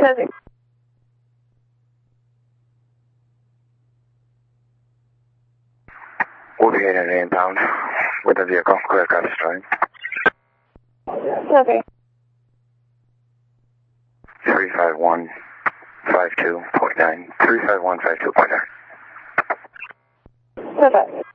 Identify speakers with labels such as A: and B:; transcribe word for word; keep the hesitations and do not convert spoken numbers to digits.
A: Perfect.
B: We'll be heading inbound with the vehicle. Clear car destroyed.
A: Okay.
B: three five one five two point nine. three five one five two point nine.
A: Perfect.